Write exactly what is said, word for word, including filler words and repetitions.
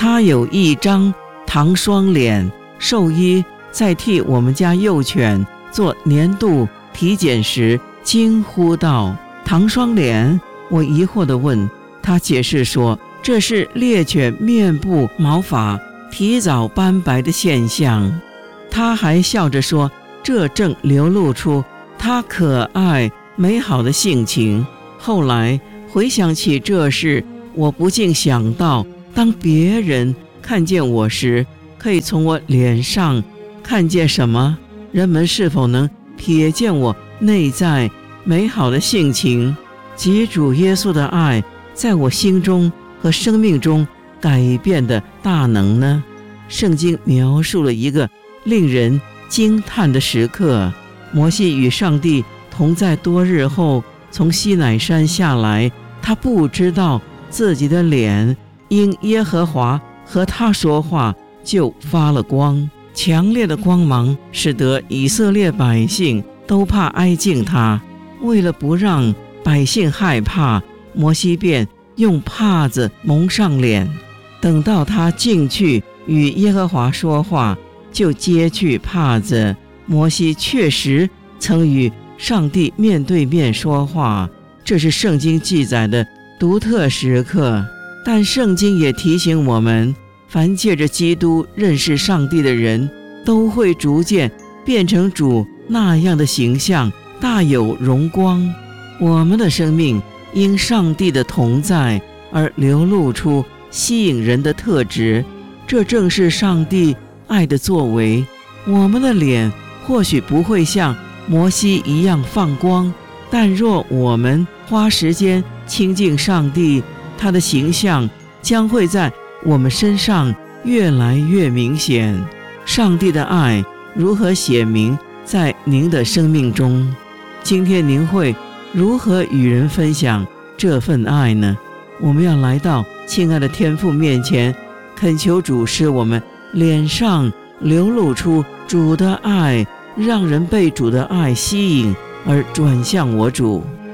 他有一张糖霜脸，兽医在替我们家幼犬做年度体检时惊呼道：糖霜脸？我疑惑地问。他解释说，这是猎犬面部毛发提早斑白的现象。他还笑着说，这正流露出他可爱美好的性情。后来回想起这事，我不禁想到，当别人看见我时，可以从我脸上看见什么？人们是否能瞥见我内在美好的性情及主耶稣的爱在我心中和生命中改变的大能呢？圣经描述了一个令人惊叹的时刻，摩西与上帝同在多日后从西乃山下来，他不知道自己的脸因耶和华和他说话就发了光，强烈的光芒使得以色列百姓都怕挨近他。为了不让百姓害怕，摩西便用帕子蒙上脸，等到他进去与耶和华说话，就揭去帕子。摩西确实曾与上帝面对面说话，这是圣经记载的独特时刻。但圣经也提醒我们，凡借着基督认识上帝的人，都会逐渐变成主那样的形象，大有荣光。我们的生命因上帝的同在而流露出吸引人的特质，这正是上帝爱的作为。我们的脸或许不会像摩西一样放光，但若我们花时间亲近上帝，他的形象将会在我们身上越来越明显。上帝的爱如何显明在您的生命中？今天您会如何与人分享这份爱呢？我们要来到亲爱的天父面前，恳求主使我们脸上流露出主的爱，让人被主的爱吸引而转向我主。